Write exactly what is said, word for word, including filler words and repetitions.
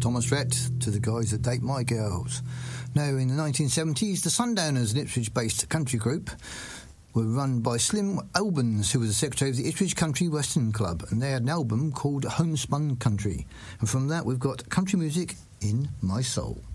Thomas Rhett to the guys that date my girls. Now, in the nineteen seventies, the Sundowners, an Ipswich-based country group, were run by Slim Albans, who was the secretary of the Ipswich Country Western Club, and they had an album called Homespun Country. And from that, we've got Country Music in My Soul.